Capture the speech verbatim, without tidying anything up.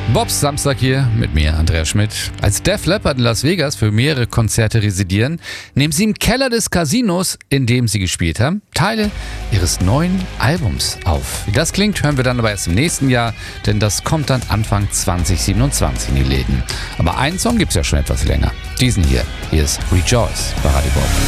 Bobs Samstag hier mit mir, Andreas Schmidt. Als Def Leppard in Las Vegas für mehrere Konzerte residieren, nehmen sie im Keller des Casinos, in dem sie gespielt haben, Teile ihres neuen Albums auf. Wie das klingt, hören wir dann aber erst im nächsten Jahr, denn das kommt dann Anfang zwanzig siebenundzwanzig in die Läden. Aber einen Song gibt's ja schon etwas länger. Diesen hier. Hier ist Rejoice bei Radio Bob.